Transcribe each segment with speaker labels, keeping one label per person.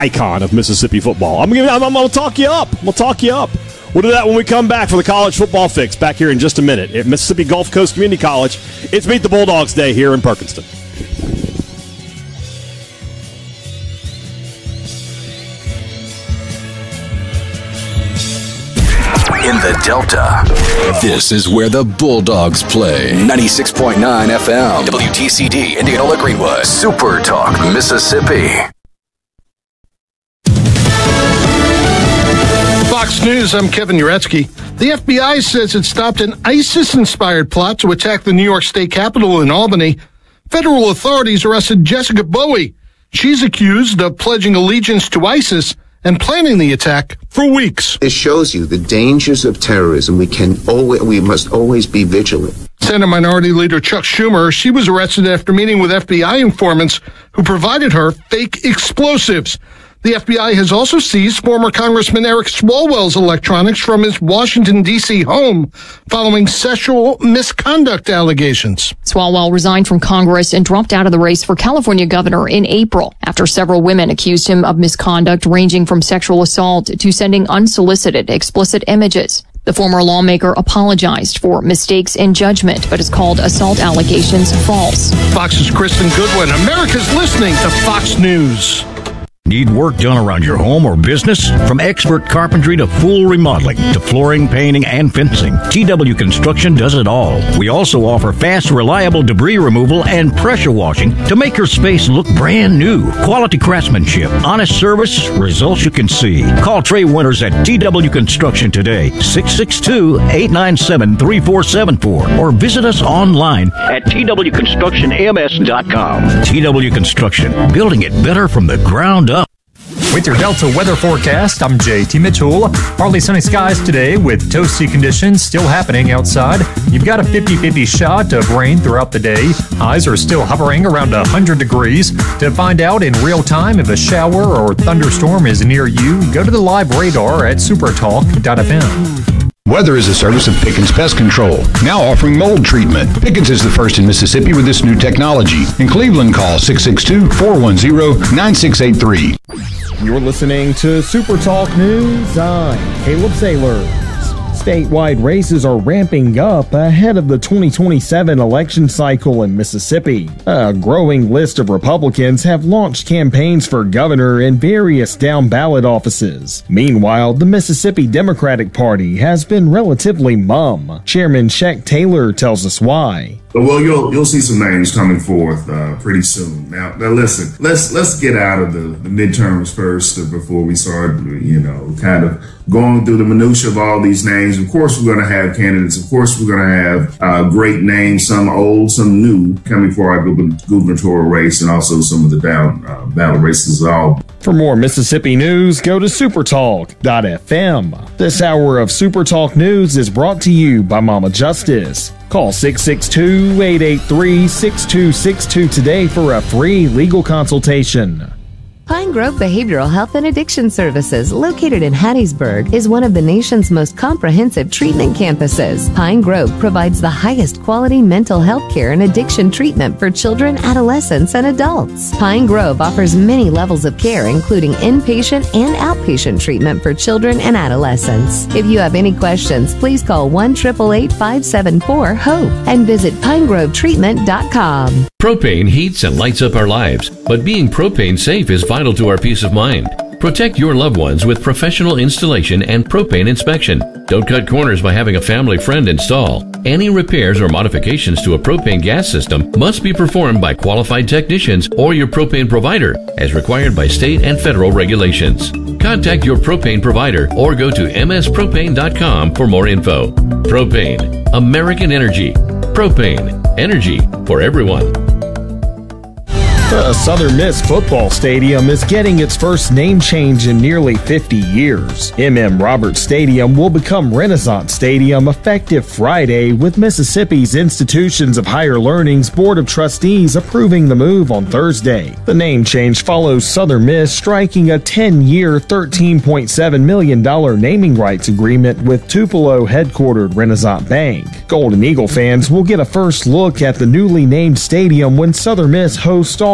Speaker 1: icon of Mississippi football. I'm going to talk you up. We'll talk you up. We'll do that when we come back for the College Football Fix back here in just a minute at Mississippi Gulf Coast Community College. It's Meet the Bulldogs Day here in Perkinston.
Speaker 2: In the Delta, this is where the Bulldogs play. 96.9 FM, WTCD, Indianola Greenwood, Super Talk, Mississippi.
Speaker 3: Fox News, I'm Kevin Uretsky. The FBI says it stopped an ISIS-inspired plot to attack the New York State Capitol in Albany. Federal authorities arrested Jessica Bowie. She's accused of pledging allegiance to ISIS and planning the attack for weeks.
Speaker 4: This shows you the dangers of terrorism. We must always be vigilant.
Speaker 3: Senate Minority Leader Chuck Schumer, she was arrested after meeting with FBI informants who provided her fake explosives. The FBI has also seized former Congressman Eric Swalwell's electronics from his Washington, D.C. home following sexual misconduct allegations.
Speaker 5: Swalwell resigned from Congress and dropped out of the race for California governor in April after several women accused him of misconduct ranging from sexual assault to sending unsolicited, explicit images. The former lawmaker apologized for mistakes in judgment, but has called assault allegations false.
Speaker 3: Fox's Kristen Goodwin. America's listening to Fox News.
Speaker 6: Need work done around your home or business? From expert carpentry to full remodeling to flooring, painting, and fencing, TW Construction does it all. We also offer fast, reliable debris removal and pressure washing to make your space look brand new. Quality craftsmanship, honest service, results you can see. Call Trey Winters at TW Construction today, 662-897-3474, or visit us online at twconstructionms.com. TW Construction, building it better from the ground up.
Speaker 7: With your Delta weather forecast, I'm JT Mitchell. Partly sunny skies today with toasty conditions still happening outside. You've got a 50-50 shot of rain throughout the day. Highs are still hovering around 100 degrees. To find out in real time if a shower or thunderstorm is near you, go to the live radar at supertalk.fm.
Speaker 8: Weather is a service of Pickens Pest Control, now offering mold treatment. Pickens is the first in Mississippi with this new technology. In Cleveland, call 662-410-9683.
Speaker 9: You're listening to Super Talk News. I'm Caleb Sailors. Statewide races are ramping up ahead of the 2027 election cycle in Mississippi. A growing list of Republicans have launched campaigns for governor in various down-ballot offices. Meanwhile, the Mississippi Democratic Party has been relatively mum. Chairman Sheck Taylor tells us why.
Speaker 10: Well, you'll see some names coming forth pretty soon. Now listen, let's get out of the midterms first before we start, kind of going through the minutia of all these names. Of course, we're going to have candidates. Of course, we're going to have great names, some old, some new, coming for our gubernatorial race, and also some of the down ballot races as well.
Speaker 9: For more Mississippi news, go to supertalk.fm. This hour of Super Talk News is brought to you by Mama Justice. Call 662-883-6262 today for a free legal consultation.
Speaker 11: Pine Grove Behavioral Health and Addiction Services, located in Hattiesburg, is one of the nation's most comprehensive treatment campuses. Pine Grove provides the highest quality mental health care and addiction treatment for children, adolescents, and adults. Pine Grove offers many levels of care, including inpatient and outpatient treatment for children and adolescents. If you have any questions, please call 1-888-574-HOPE and visit pinegrovetreatment.com.
Speaker 12: Propane heats and lights up our lives, but being propane safe is vital to our peace of mind. Protect your loved ones with professional installation and propane inspection. Don't cut corners by having a family friend install. Any repairs or modifications to a propane gas system must be performed by qualified technicians or your propane provider, as required by state and federal regulations. Contact your propane provider or go to mspropane.com for more info. Propane, American Energy. Propane, energy for everyone.
Speaker 9: The Southern Miss Football Stadium is getting its first name change in nearly 50 years. M.M. Roberts Stadium will become Renaissance Stadium effective Friday, with Mississippi's Institutions of Higher Learning's Board of Trustees approving the move on Thursday. The name change follows Southern Miss striking a 10-year, $13.7 million naming rights agreement with Tupelo headquartered Renaissance Bank. Golden Eagle fans will get a first look at the newly named stadium when Southern Miss hosts all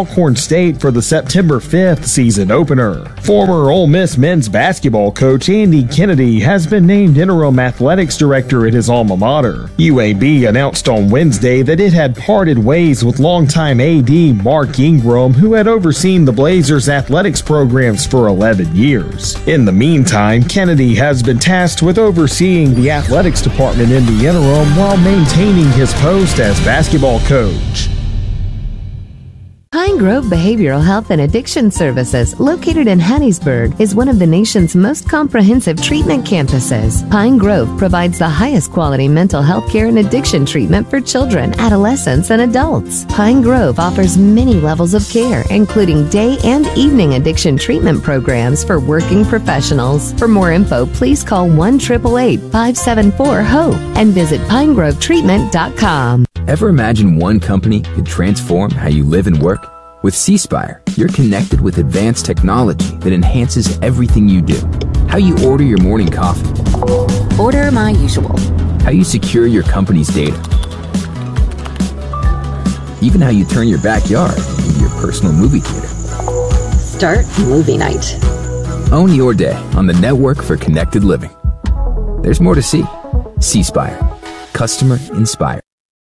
Speaker 9: Alcorn State for the September 5th season opener. Former Ole Miss men's basketball coach Andy Kennedy has been named interim athletics director at his alma mater. UAB announced on Wednesday that it had parted ways with longtime AD Mark Ingram, who had overseen the Blazers' athletics programs for 11 years. In the meantime, Kennedy has been tasked with overseeing the athletics department in the interim while maintaining his post as basketball coach.
Speaker 11: Pine Grove Behavioral Health and Addiction Services, located in Hattiesburg, is one of the nation's most comprehensive treatment campuses. Pine Grove provides the highest quality mental health care and addiction treatment for children, adolescents, and adults. Pine Grove offers many levels of care, including day and evening addiction treatment programs for working professionals. For more info, please call 1-888-574-HOPE and visit pinegrovetreatment.com.
Speaker 13: Ever imagine one company could transform how you live and work? With C-Spire, you're connected with advanced technology that enhances everything you do. How you order your morning coffee.
Speaker 14: Order my usual.
Speaker 13: How you secure your company's data. Even how you turn your backyard into your personal movie theater.
Speaker 14: Start movie night.
Speaker 13: Own your day on the network for connected living. There's more to see. C-Spire. Customer inspired.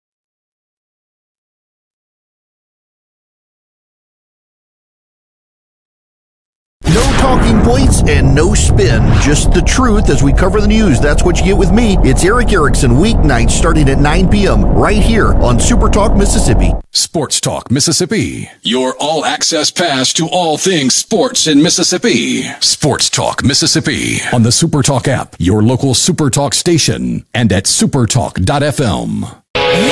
Speaker 15: No talking points and no spin, just the truth as we cover the news. That's what you get with me. It's Eric Erickson, weeknights starting at 9 p.m. right here on Super Talk Mississippi.
Speaker 2: Sports Talk Mississippi, your all-access pass to all things sports in Mississippi. Sports Talk Mississippi on the Super Talk app, your local Super Talk station, and at supertalk.fm.